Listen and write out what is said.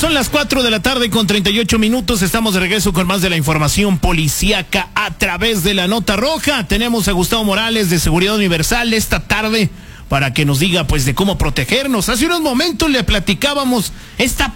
Son las 4 de la tarde con 38 minutos. Estamos de regreso con más de la información policíaca a través de la Nota Roja. Tenemos a Gustavo Morales de Seguridad Universal esta tarde para que nos diga pues de cómo protegernos. Hace unos momentos le platicábamos esta